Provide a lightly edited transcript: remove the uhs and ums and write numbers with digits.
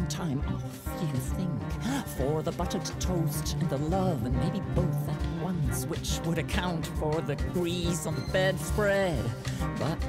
some time off, you think, for the buttered toast and the love, and maybe both at once, which would account for the grease on the bedspread. But